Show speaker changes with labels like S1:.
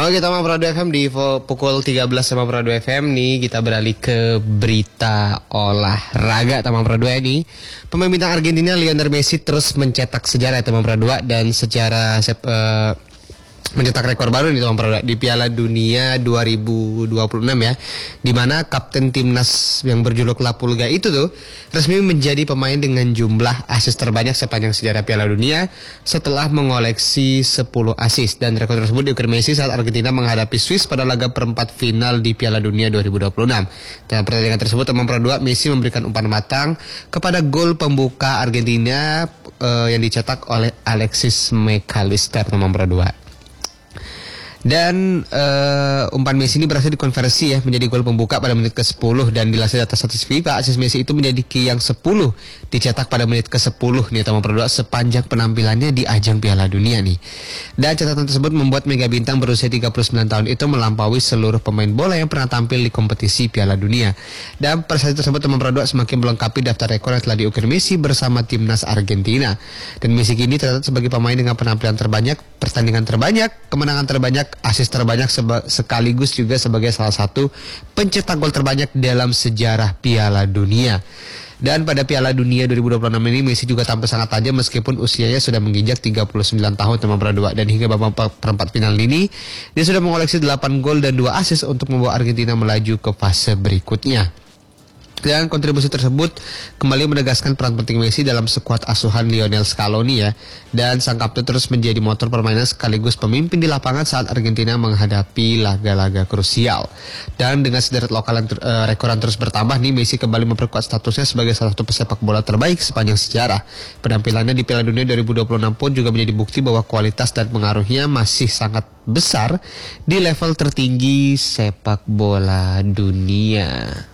S1: Oke, kita mau Prado FM di pukul 13 sama Prado FM nih. Kita beralih ke berita olahraga Tamang Prado ini. Pemain bintang Argentina Lionel Messi terus mencetak sejarah Tamang Prado dan secara mencetak rekor baru nih Tamang Prado di Piala Dunia 2026 ya, di mana kapten timnas yang berjuluk La Pulga itu tuh resmi menjadi pemain dengan jumlah assist terbanyak sepanjang sejarah Piala Dunia setelah mengoleksi 10 assist, dan rekor tersebut diukir Messi saat Argentina menghadapi Swiss pada laga perempat final di Piala Dunia 2026. Dalam pertandingan tersebut Tamang Prado Messi memberikan umpan matang kepada gol pembuka Argentina yang dicetak oleh Alexis McAllister Tamang Prado. Dan umpan Messi ini berhasil dikonversi ya menjadi gol pembuka pada menit ke-10, dan dilansir data statistik FIFA, assist Messi itu menjadi yang 10 dicetak pada menit ke-10 nih Tamang Prado sepanjang penampilannya di ajang Piala Dunia nih. Dan catatan tersebut membuat mega bintang berusia 39 tahun itu melampaui seluruh pemain bola yang pernah tampil di kompetisi Piala Dunia. Dan prestasi tersebut Tamang Prado semakin melengkapi daftar rekor yang telah diukir Messi bersama timnas Argentina. Dan Messi kini tercatat sebagai pemain dengan penampilan terbanyak, pertandingan terbanyak, kemenangan terbanyak, assist terbanyak, sekaligus juga sebagai salah satu pencetak gol terbanyak dalam sejarah Piala Dunia. Dan pada Piala Dunia 2026 ini Messi juga tampil sangat tajam meskipun usianya sudah menginjak 39 tahun Tamang Prado, dan hingga babak perempat final ini dia sudah mengoleksi 8 gol dan 2 assist untuk membawa Argentina melaju ke fase berikutnya. Dan kontribusi tersebut kembali menegaskan peran penting Messi dalam skuad asuhan Lionel Scaloni ya. Dan sang kapten terus menjadi motor permainan sekaligus pemimpin di lapangan saat Argentina menghadapi laga-laga krusial. Dan dengan sederet lokal rekoran terus bertambah nih, Messi kembali memperkuat statusnya sebagai salah satu pesepak bola terbaik sepanjang sejarah. Penampilannya di Piala Dunia 2026 pun juga menjadi bukti bahwa kualitas dan pengaruhnya masih sangat besar di level tertinggi sepak bola dunia.